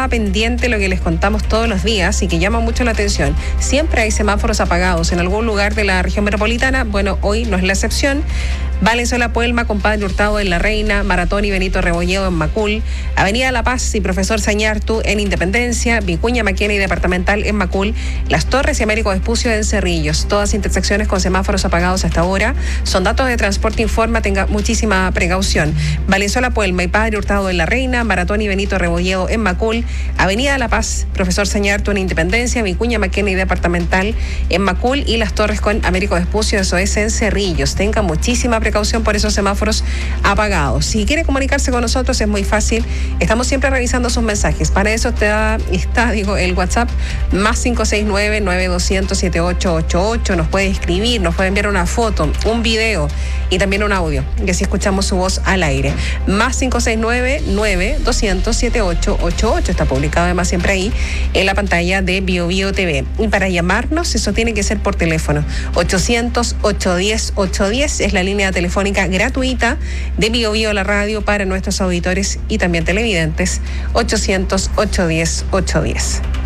estaba pendiente lo que les contamos todos los días y que llama mucho la atención. Siempre hay semáforos apagados en algún lugar de la región metropolitana. Bueno, hoy no es la excepción. Valenzuela Puelma, Compadre Hurtado en La Reina, Maratón y Benito Rebolledo en Macul, Avenida La Paz y Profesor Sañartu en Independencia, Vicuña Maquena y Departamental en Macul, Las Torres y Américo Vespucio en Cerrillos. Todas intersecciones con semáforos apagados hasta ahora. Son datos de Transporte Informa, tenga muchísima precaución. Valenzuela Puelma y Padre Hurtado en La Reina, Maratón y Benito Rebolledo en Macul, Avenida La Paz, Profesor Sañartu en Independencia, Vicuña Maquena y Departamental en Macul y Las Torres con Américo Vespucio, eso es en Cerrillos. Tenga muchísima precaución por esos semáforos apagados. Si quiere comunicarse con nosotros es muy fácil, estamos siempre revisando sus mensajes. Para eso está el WhatsApp más 569-9200-7888. Nos puede escribir, nos puede enviar una foto, un video y también un audio, y así escuchamos su voz al aire. Más 569-9200-7888. Está publicado además siempre ahí en la pantalla de BioBio TV. Y para llamarnos, eso tiene que ser por teléfono. 800-810-810 es la línea telefónica gratuita de BioBio la radio para nuestros auditores y también televidentes. 800-810-810.